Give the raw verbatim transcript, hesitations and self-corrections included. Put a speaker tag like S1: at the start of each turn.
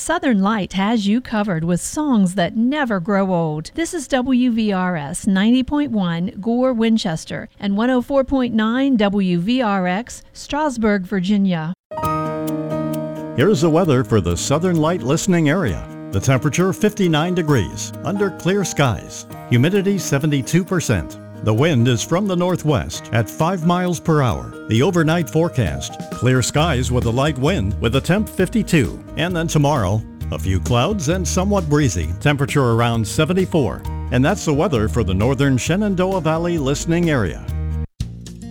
S1: Southern Light has you covered with songs that never grow old. This is W V R S ninety point one Gore, Winchester, and one oh four point nine W V R X, Strasburg, Virginia.
S2: Here's the weather for the Southern Light listening area. The temperature fifty-nine degrees, under clear skies. Humidity seventy-two percent. The wind is from the northwest at five miles per hour. The overnight forecast, clear skies with a light wind with a temp fifty-two. And then tomorrow, a few clouds and somewhat breezy, temperature around seventy-four. And that's the weather for the northern Shenandoah Valley listening area.